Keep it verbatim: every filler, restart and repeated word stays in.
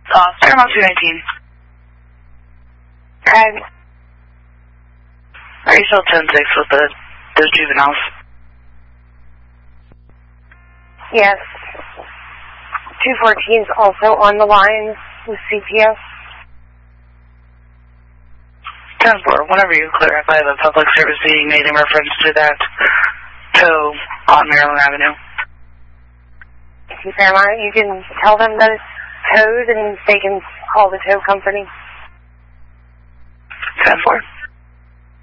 Uh, Paramount two nineteen. And Are you still ten six with the, the juveniles? yes, two fourteen is also on the line with C P S. ten four, whenever you clarify the public service being made in reference to that tow on Maryland Avenue. Paramount, you can tell them that it's towed and they can call the tow company. ten four.